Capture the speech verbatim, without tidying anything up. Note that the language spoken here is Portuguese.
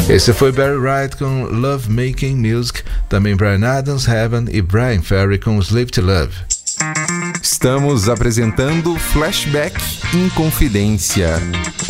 Esse foi Barry Wright com Love Making Music, também Bryan Adams, Heaven e Bryan Ferry com Slave to Love. Estamos apresentando Flashback Inconfidência.